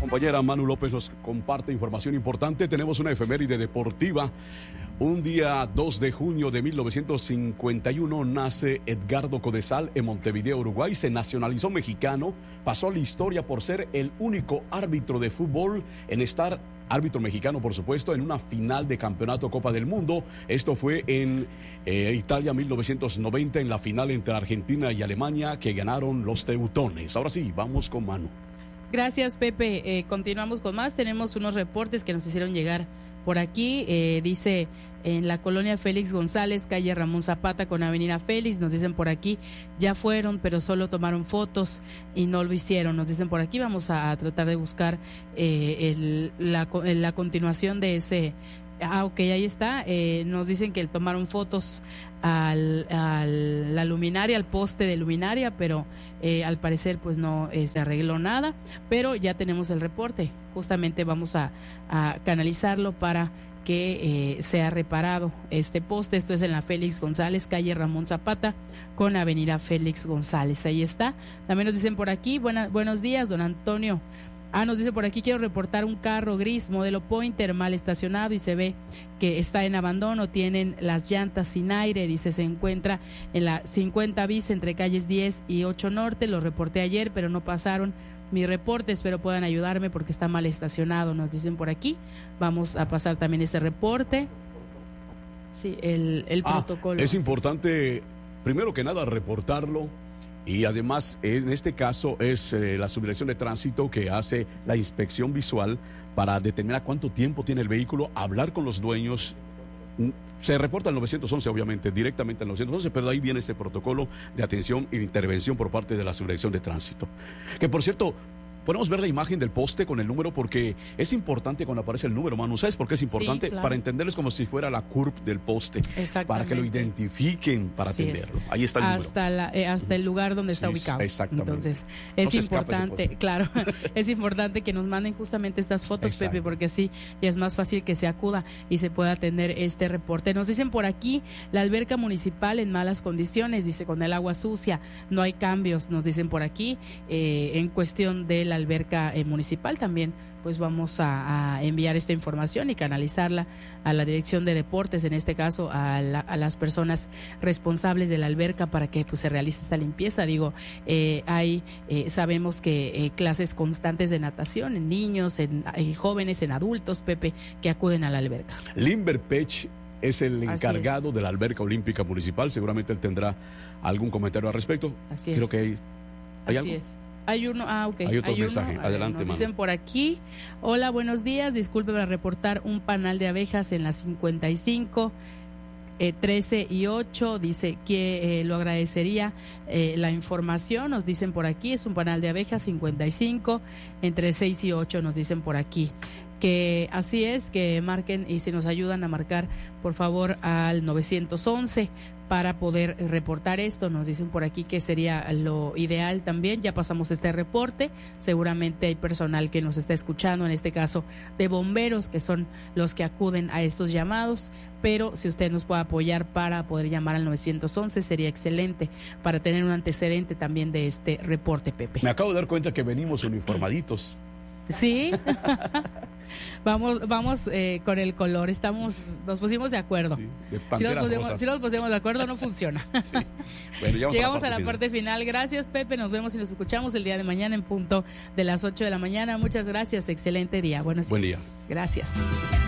compañera Manu López nos comparte información importante. Tenemos una efeméride deportiva. Un día 2 de junio de 1951 nace Edgardo Codesal en Montevideo, Uruguay. Se nacionalizó mexicano, pasó a la historia por ser el único árbitro de fútbol en estar, árbitro mexicano por supuesto, en una final de campeonato Copa del Mundo. Esto fue en Italia 1990, en la final entre Argentina y Alemania, que ganaron los teutones. Ahora sí, vamos con Manu. Gracias, Pepe. Continuamos con más. Tenemos unos reportes que nos hicieron llegar por aquí. Dice, en la colonia Félix González, calle Ramón Zapata con avenida Félix, nos dicen por aquí, ya fueron, pero solo tomaron fotos y no lo hicieron. Nos dicen por aquí, vamos a tratar de buscar la continuación de ese. Ok, ahí está. Nos dicen que tomaron fotos a la luminaria, al poste de luminaria, pero al parecer pues no se arregló nada, pero ya tenemos el reporte. Justamente vamos a canalizarlo para que sea reparado este poste. Esto es en la Félix González, calle Ramón Zapata con avenida Félix González. Ahí está. También nos dicen por aquí, buenos días, don Antonio. Nos dice por aquí, quiero reportar un carro gris modelo Pointer mal estacionado y se ve que está en abandono, tienen las llantas sin aire, dice, se encuentra en la 50 bis entre calles 10 y 8 Norte, lo reporté ayer pero no pasaron mi reporte, espero puedan ayudarme porque está mal estacionado, nos dicen por aquí. Vamos a pasar también ese reporte. Sí, el protocolo. Es importante, primero que nada, reportarlo. Y además, en este caso, es la Subdirección de Tránsito que hace la inspección visual para determinar cuánto tiempo tiene el vehículo, hablar con los dueños. Se reporta al 911, obviamente, directamente al 911, pero de ahí viene este protocolo de atención e intervención por parte de la Subdirección de Tránsito. Que, por cierto, podemos ver la imagen del poste con el número porque es importante cuando aparece el número, Manu. ¿Sabes por qué es importante? Sí, claro. Para entenderlo es como si fuera la curva del poste. Para que lo identifiquen, para atenderlo. Ahí está el número. Hasta el lugar donde está ubicado. Exactamente. Entonces, es importante, claro, es importante que nos manden justamente estas fotos, exacto, Pepe, porque así ya es más fácil que se acuda y se pueda atender este reporte. Nos dicen por aquí, la alberca municipal en malas condiciones, dice, con el agua sucia, no hay cambios, nos dicen por aquí, en cuestión de la alberca municipal también, pues vamos a enviar esta información y canalizarla a la Dirección de Deportes, en este caso a las personas responsables de la alberca para que pues se realice esta limpieza. Digo, sabemos que clases constantes de natación en niños, en jóvenes, en adultos, Pepe, que acuden a la alberca. Limber Pech es el encargado de la alberca olímpica municipal, seguramente él tendrá algún comentario al respecto. Así Creo es. Que hay algo. Es. Hay uno, ok. Hay otro mensaje, adelante, nos dicen por aquí, hola, buenos días, disculpe para reportar un panal de abejas en la 55, 13 y 8, dice que lo agradecería la información, nos dicen por aquí, es un panal de abejas 55, entre 6 y 8 nos dicen por aquí. Que así es, que marquen y si nos ayudan a marcar, por favor, al 911 para poder reportar esto. Nos dicen por aquí que sería lo ideal también. Ya pasamos este reporte, seguramente hay personal que nos está escuchando, en este caso de bomberos, que son los que acuden a estos llamados, pero si usted nos puede apoyar para poder llamar al 911 sería excelente, para tener un antecedente también de este reporte, Pepe. Me acabo de dar cuenta que venimos uniformaditos. Sí. Vamos con el color, nos pusimos de acuerdo. Sí, si nos pusimos de acuerdo no funciona. Sí. Bueno, llegamos a la parte final. Gracias, Pepe, nos vemos y nos escuchamos el día de mañana en punto de las 8 de la mañana. Muchas gracias, excelente día. Buenos días. Buen día. Gracias.